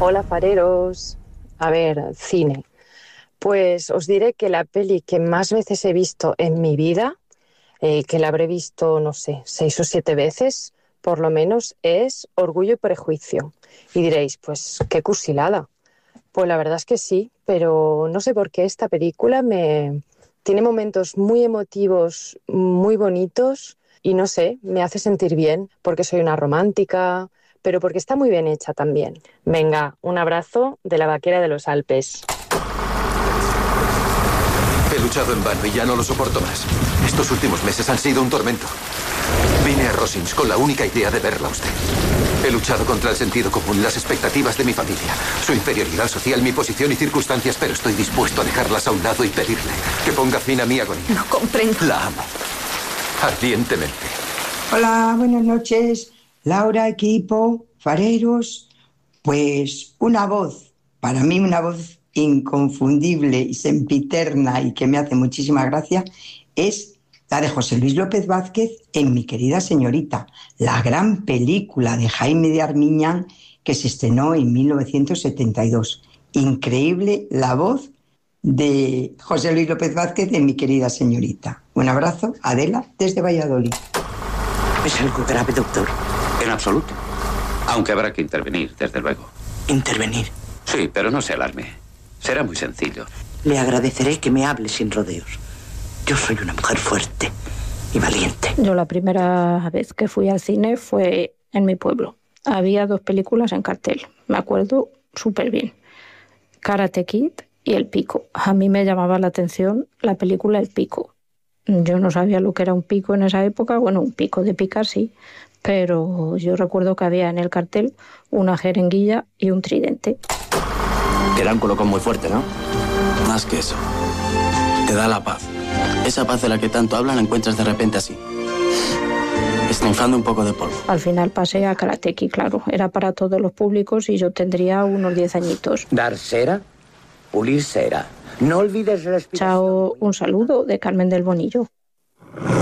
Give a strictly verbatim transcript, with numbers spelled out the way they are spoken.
Hola, fareros. A ver, cine. Pues os diré que la peli que más veces he visto en mi vida, eh, que la habré visto, no sé, seis o siete veces, por lo menos, es Orgullo y Prejuicio. Y diréis, pues qué cursilada. Pues la verdad es que sí, pero no sé por qué esta película me tiene momentos muy emotivos, muy bonitos y no sé, me hace sentir bien porque soy una romántica, pero porque está muy bien hecha también. Venga, un abrazo de la vaquera de los Alpes. He luchado en vano y ya no lo soporto más. Estos últimos meses han sido un tormento. Vine a Rosings con la única idea de verla a usted. He luchado contra el sentido común, las expectativas de mi familia, su inferioridad social, mi posición y circunstancias, pero estoy dispuesto a dejarlas a un lado y pedirle que ponga fin a mi agonía. No comprendo. La amo. Ardientemente. Hola, buenas noches. Laura, equipo, fareros. Pues una voz, para mí una voz inconfundible y sempiterna y que me hace muchísima gracia, es la de José Luis López Vázquez en Mi querida señorita, la gran película de Jaime de Armiñán que se estrenó en mil novecientos setenta y dos. Increíble la voz de José Luis López Vázquez en Mi querida señorita. Un abrazo, Adela, desde Valladolid. ¿Es algo grave, doctor? En absoluto. Aunque habrá que intervenir, desde luego. ¿Intervenir? Sí, pero no se alarme. Será muy sencillo. Le agradeceré que me hable sin rodeos. Yo soy una mujer fuerte y valiente. Yo la primera vez que fui al cine fue en mi pueblo. Había dos películas en cartel. Me acuerdo súper bien. Karate Kid y El Pico. A mí me llamaba la atención la película El Pico. Yo no sabía lo que era un pico en esa época. Bueno, un pico de picar sí, pero yo recuerdo que había en el cartel una jeringuilla y un tridente. Que era un colocón muy fuerte, ¿no? Más que eso. Te da la paz. Esa paz de la que tanto hablan la encuentras de repente así, esnifando un poco de polvo. Al final pasé a Karate Kid, claro. Era para todos los públicos y yo tendría unos diez añitos. Dar cera, pulir cera. No olvides la respiración. Chao, un saludo de Carmen del Bonillo.